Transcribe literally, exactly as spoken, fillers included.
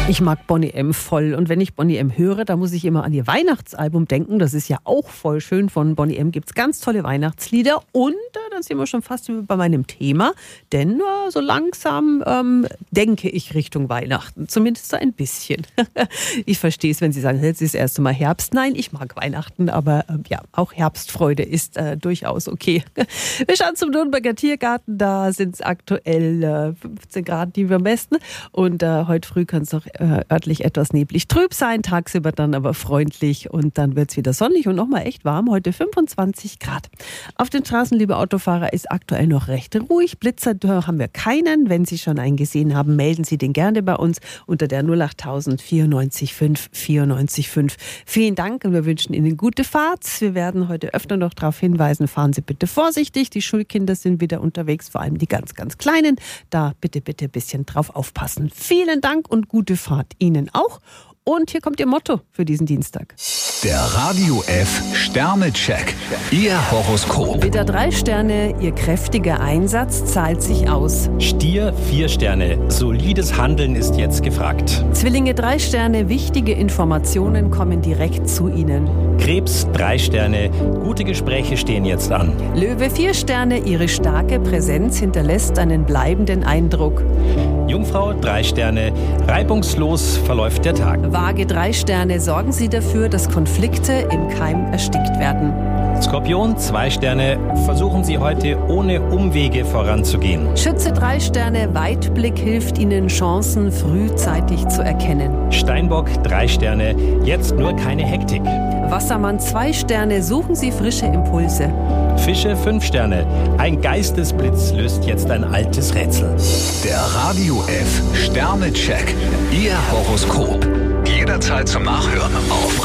Ich mag Boney M. voll und wenn ich Boney M. höre, da muss ich immer an ihr Weihnachtsalbum denken. Das ist ja auch voll schön. Von Boney M. gibt es ganz tolle Weihnachtslieder und äh, dann sind wir schon fast bei meinem Thema, denn äh, so langsam ähm, denke ich Richtung Weihnachten, zumindest so ein bisschen. Ich verstehe es, wenn Sie sagen, jetzt ist erst einmal Herbst. Nein, ich mag Weihnachten, aber äh, ja, auch Herbstfreude ist äh, durchaus okay. Wir schauen zum Nürnberger Tiergarten, da sind es aktuell äh, fünfzehn Grad, die wir messen und äh, heute früh kann es noch äh, örtlich etwas neblig trüb sein, tagsüber dann aber freundlich und dann wird es wieder sonnig und nochmal echt warm, heute fünfundzwanzig Grad. Auf den Straßen, liebe Autofahrer, ist aktuell noch recht ruhig. Blitzer haben wir keinen. Wenn Sie schon einen gesehen haben, melden Sie den gerne bei uns unter der null acht tausend vierundneunzig fünf vierundneunzig fünf. Vielen Dank und wir wünschen Ihnen gute Fahrt. Wir werden heute öfter noch darauf hinweisen, fahren Sie bitte vorsichtig. Die Schulkinder sind wieder unterwegs, vor allem die ganz, ganz Kleinen. Da bitte, bitte ein bisschen drauf aufpassen. Vielen Dank und gute Fahrt Ihnen auch. Und hier kommt Ihr Motto für diesen Dienstag. Der Radio F Sternecheck. Ihr Horoskop. Widder drei Sterne, Ihr kräftiger Einsatz zahlt sich aus. Stier vier Sterne, solides Handeln ist jetzt gefragt. Zwillinge drei Sterne, wichtige Informationen kommen direkt zu Ihnen. Krebs drei Sterne, gute Gespräche stehen jetzt an. Löwe vier Sterne, Ihre starke Präsenz hinterlässt einen bleibenden Eindruck. Jungfrau drei Sterne, reibungslos verläuft der Tag. Waage drei Sterne, sorgen Sie dafür, dass Konflikte im Keim erstickt werden. Skorpion zwei Sterne, versuchen Sie heute ohne Umwege voranzugehen. Schütze drei Sterne, Weitblick hilft Ihnen, Chancen frühzeitig zu erkennen. Steinbock drei Sterne, jetzt nur keine Hektik. Wassermann zwei Sterne, suchen Sie frische Impulse. Fische fünf Sterne, ein Geistesblitz löst jetzt ein altes Rätsel. Der Radio F Sternecheck. Ihr Horoskop. Jederzeit zum Nachhören auf